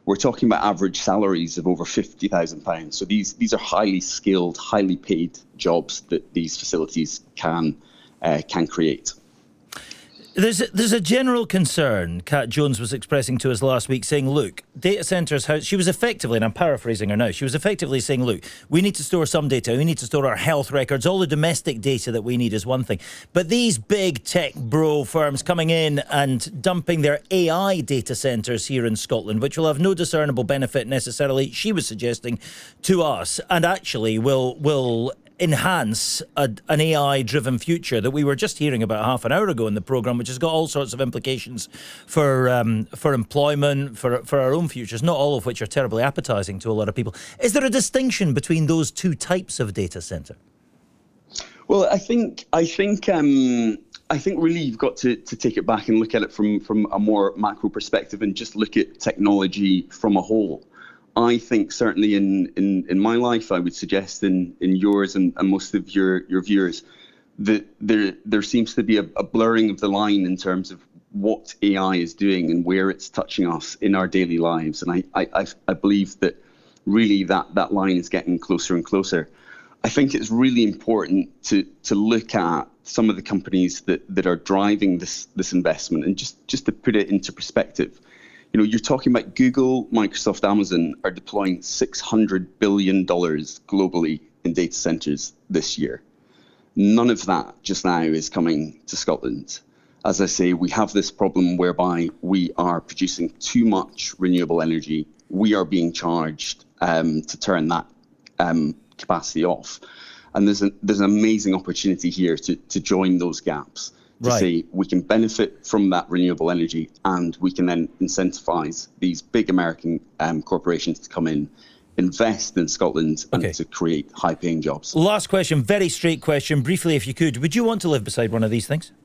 we're talking about average salaries of over £50,000. So these are highly skilled, highly paid jobs that these facilities can create. There's a general concern Kat Jones was expressing to us last week, saying, look, data centres, she was effectively, and I'm paraphrasing her now, she was effectively saying, look, we need to store some data, we need to store our health records, all the domestic data that we need is one thing. But these big tech bro firms coming in and dumping their AI data centres here in Scotland, which will have no discernible benefit necessarily, she was suggesting, to us, and actually will enhance an AI-driven future that we were just hearing about half an hour ago in the programme, which has got all sorts of implications for employment, for our own futures, not all of which are terribly appetising to a lot of people. Is there a distinction between those two types of data centre? Well, I think really you've got to take it back and look at it from a more macro perspective and just look at technology from a whole. I think certainly in my life, I would suggest in yours and most of your viewers, that there seems to be a blurring of the line in terms of what AI is doing and where it's touching us in our daily lives. And I believe that really that line is getting closer and closer. I think it's really important to look at some of the companies that are driving this investment, and just to put it into perspective. You know, you're talking about Google, Microsoft, Amazon are deploying $600 billion globally in data centers this year. None of that just now is coming to Scotland. As I say, we have this problem whereby we are producing too much renewable energy. We are being charged to turn that capacity off. And there's an amazing opportunity here to join those gaps. To say we can benefit from that renewable energy, and we can then incentivize these big American corporations to come in, invest in Scotland, and to create high-paying jobs. Last question, very straight question, briefly if you could. Would you want to live beside one of these things?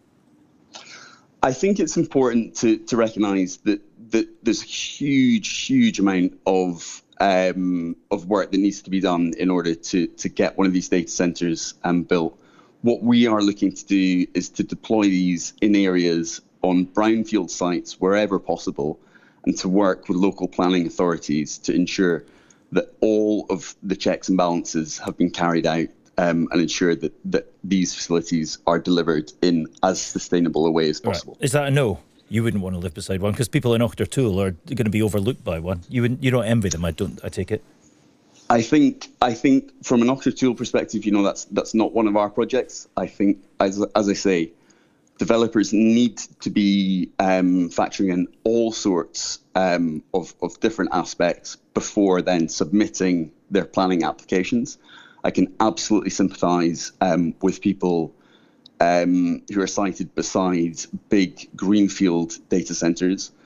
I think it's important to recognise that there's a huge amount of work that needs to be done in order to get one of these data centres built. What we are looking to do is to deploy these in areas on brownfield sites wherever possible, and to work with local planning authorities to ensure that all of the checks and balances have been carried out and ensure that these facilities are delivered in as sustainable a way as possible. Right. Is that a no? You wouldn't want to live beside one because people in Auchtertool are going to be overlooked by one. You don't envy them, I take it. I think from an Auchtertool perspective, that's not one of our projects. I think, as I say, developers need to be factoring in all sorts of different aspects before then submitting their planning applications. I can absolutely sympathise with people who are sited beside big greenfield data centres.